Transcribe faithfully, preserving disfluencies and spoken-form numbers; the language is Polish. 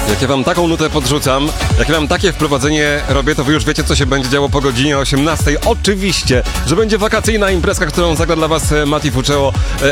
Jak ja wam taką nutę podrzucam, jak ja wam takie wprowadzenie robię, to wy już wiecie, co się będzie działo po godzinie osiemnastej. Oczywiście, że będzie wakacyjna imprezka, którą zagra dla was Mati Fuceo